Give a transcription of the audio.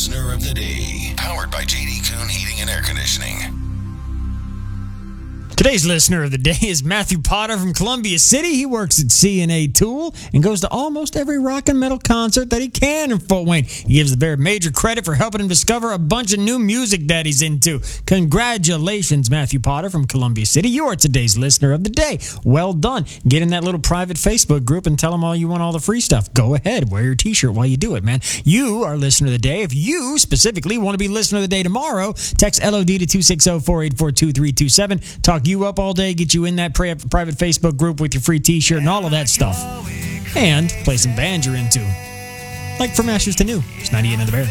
Listener of the Day. Powered by JD Kuhn Heating and Air Conditioning. Today's listener of the day is Matthew Potter from Columbia City. He works at C&A Tool and goes to almost every rock and metal concert that he can in Fort Wayne. He gives the Bear major credit for helping him discover a bunch of new music that he's into. Congratulations, Matthew Potter from Columbia City. You are today's listener of the day. Well done. Get in that little private Facebook group and tell them all you want all the free stuff. Go ahead. Wear your t-shirt while you do it, man. You are listener of the day. If you specifically want to be listener of the day tomorrow, text LOD to 260-484-2327. Talk you up all day, get you in that private Facebook group with your free t-shirt and all of that stuff. And play some band you're into. Like From Ashes to New. It's 98 in the Bear.